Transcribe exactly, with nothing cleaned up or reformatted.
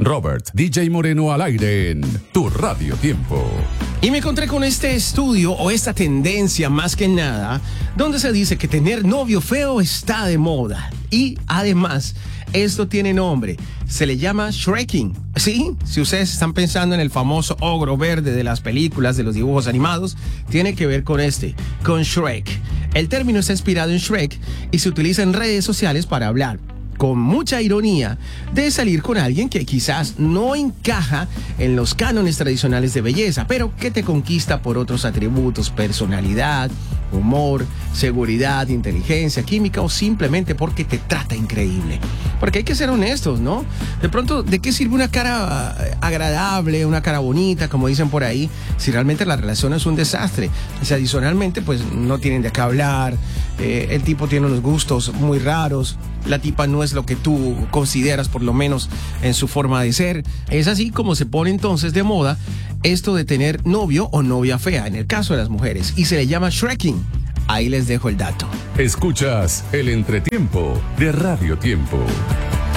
Robert, D J Moreno al aire en Tu Radio Tiempo. Y me encontré con este estudio o esta tendencia más que nada, donde se dice que tener novio feo está de moda. Y además, esto tiene nombre, se le llama shreking. Sí, si ustedes están pensando en el famoso ogro verde de las películas, de los dibujos animados, tiene que ver con este, con Shrek. El término está inspirado en Shrek y se utiliza en redes sociales para hablar, con mucha ironía, de salir con alguien que quizás no encaja en los cánones tradicionales de belleza, pero que te conquista por otros atributos, personalidad, humor, seguridad, inteligencia, química o simplemente porque te trata increíble. Porque hay que ser honestos, ¿no? De pronto, ¿de qué sirve una cara agradable, una cara bonita, como dicen por ahí, si realmente la relación es un desastre? O sea, adicionalmente, pues no tienen de qué hablar, eh, el tipo tiene unos gustos muy raros, la tipa no es lo que tú consideras, por lo menos en su forma de ser. Es así como se pone entonces de moda esto de tener novio o novia fea, en el caso de las mujeres, y se le llama shreking. Ahí les dejo el dato. Escuchas el entretiempo de Radio Tiempo.